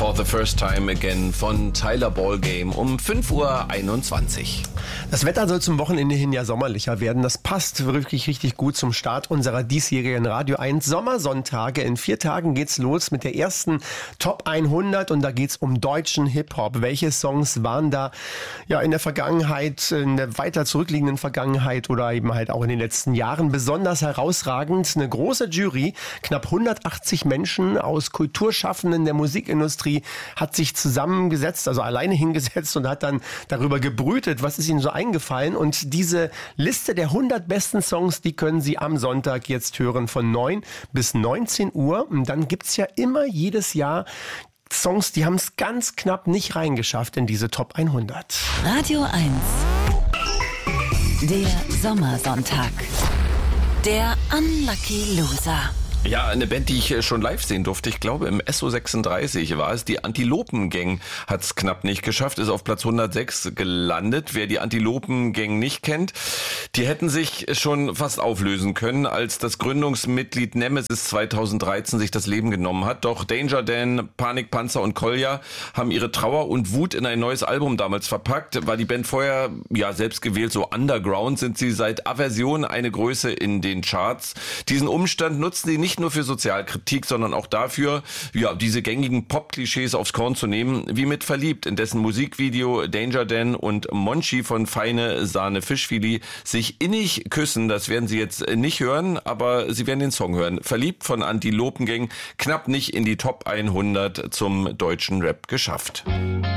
For the First Time Again von Tyler Ballgame um 5:21 Uhr. Das Wetter soll zum Wochenende hin ja sommerlicher werden. Das passt wirklich richtig gut zum Start unserer diesjährigen Radio 1 Sommersonntage. In 4 Tagen geht's los mit der ersten Top 100 und da geht's um deutschen Hip-Hop. Welche Songs waren da ja in der Vergangenheit, in der weiter zurückliegenden Vergangenheit oder eben halt auch in den letzten Jahren besonders herausragend? Eine große Jury, knapp 180 Menschen aus Kulturschaffenden der Musikindustrie hat sich zusammengesetzt, also alleine hingesetzt und hat dann darüber gebrütet, was ist ihnen so eingefallen. Und diese Liste der 100 besten Songs, die können Sie am Sonntag jetzt hören von 9 bis 19 Uhr. Und dann gibt's ja immer jedes Jahr Songs, die haben es ganz knapp nicht reingeschafft in diese Top 100. Radio 1, der Sommersonntag, der Unlucky Loser. Ja, eine Band, die ich schon live sehen durfte. Ich glaube, im SO36 war es. Die Antilopen-Gang hat es knapp nicht geschafft, ist auf Platz 106 gelandet. Wer die Antilopen-Gang nicht kennt, die hätten sich schon fast auflösen können, als das Gründungsmitglied Nemesis 2013 sich das Leben genommen hat. Doch Danger Dan, Panikpanzer und Kolja haben ihre Trauer und Wut in ein neues Album damals verpackt. War die Band vorher ja selbst gewählt, so underground, sind sie seit Aversion eine Größe in den Charts. Diesen Umstand nutzen sie nicht nur für Sozialkritik, sondern auch dafür, ja, diese gängigen Pop-Klischees aufs Korn zu nehmen, wie mit Verliebt, in dessen Musikvideo Danger Dan und Monchi von Feine Sahne Fischfilet sich innig küssen. Das werden Sie jetzt nicht hören, aber Sie werden den Song hören. Verliebt von Antilopen Gang, knapp nicht in die Top 100 zum deutschen Rap geschafft.